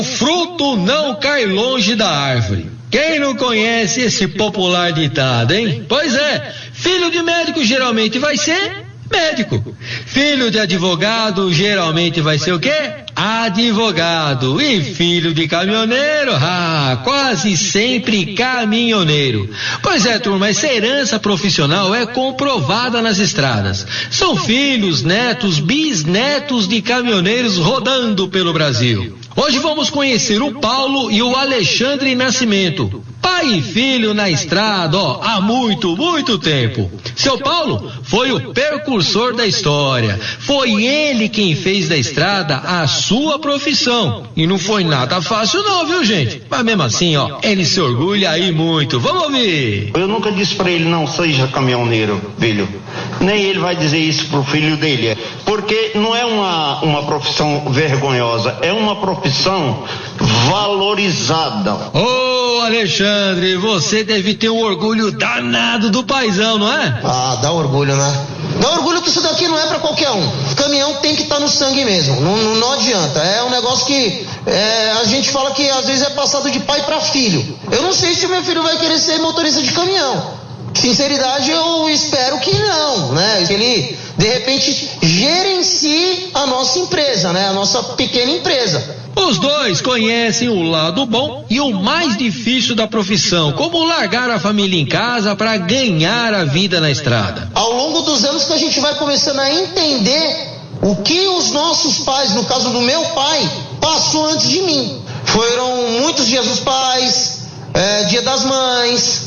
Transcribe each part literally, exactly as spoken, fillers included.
fruto não cai longe da árvore. Quem não conhece esse popular ditado, hein? Pois é, filho de médico geralmente vai ser médico. Filho de advogado geralmente vai ser o quê? Advogado. E filho de caminhoneiro, ah, quase sempre caminhoneiro. Pois é, turma, essa herança profissional é comprovada nas estradas. São filhos, netos, bisnetos de caminhoneiros rodando pelo Brasil. Hoje vamos conhecer o Paulo e o Alexandre Nascimento, pai e filho na estrada, ó, há muito, muito tempo. Seu Paulo foi o precursor da história. Foi ele quem fez da estrada a sua profissão. E não foi nada fácil não, viu, gente? Mas mesmo assim, ó, ele se orgulha aí muito. Vamos ouvir. Eu nunca disse pra ele não seja caminhoneiro, filho. Nem ele vai dizer isso pro filho dele. Porque não é uma, uma profissão vergonhosa, é uma profissão valorizada. Ô, Alexandre, você deve ter um orgulho danado do paizão, não é? Ah, dá orgulho, né? Dá orgulho que isso daqui não é pra qualquer um. Caminhão tem que estar tá no sangue mesmo, não, não, não adianta. É um negócio que é, a gente fala que às vezes é passado de pai pra filho. Eu não sei se o meu filho vai querer ser motorista de caminhão. Sinceridade, eu espero que não, né? Que ele, de repente, gerencie a nossa empresa, né? A nossa pequena empresa. Os dois conhecem o lado bom e o mais difícil da profissão, como largar a família em casa para ganhar a vida na estrada. Ao longo dos anos que a gente vai começando a entender o que os nossos pais, no caso do meu pai, passou antes de mim. Foram muitos dias dos pais, é, dia das mães,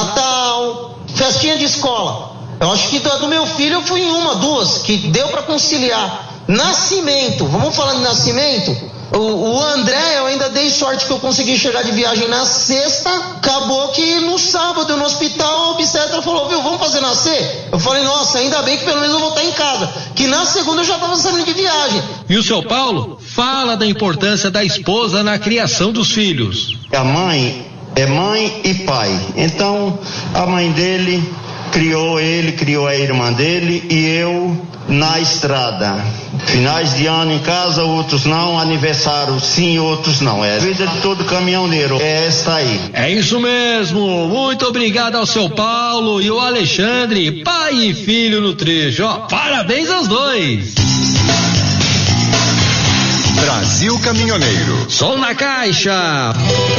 Natal, festinha de escola. Eu acho que do meu filho eu fui em uma, duas, que deu para conciliar. Nascimento, vamos falar de nascimento? O, o André, eu ainda dei sorte que eu consegui chegar de viagem na sexta. Acabou que no sábado, no hospital, a obstetra falou, viu, vamos fazer nascer? Eu falei, nossa, ainda bem que pelo menos eu vou estar em casa. Que na segunda eu já estava saindo de viagem. E o seu Paulo fala da importância da esposa na criação dos filhos. A mãe é mãe e pai. Então, a mãe dele criou ele, criou a irmã dele e eu na estrada. Finais de ano em casa, outros não. Aniversário sim, outros não. É a vida de todo caminhoneiro. É esta aí. É isso mesmo. Muito obrigado ao seu Paulo e o Alexandre, pai e filho no trecho. Ó, parabéns aos dois. Brasil Caminhoneiro. Som na caixa.